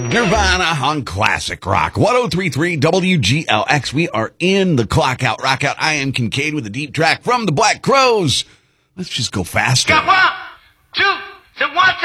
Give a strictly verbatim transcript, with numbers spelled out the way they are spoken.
Nirvana on Classic Rock. ten thirty-three W G L X. We are in the Clock Out Rock Out. I am Kincaid with a deep track from the Black Crowes. Let's just go faster. Got one, two, so one,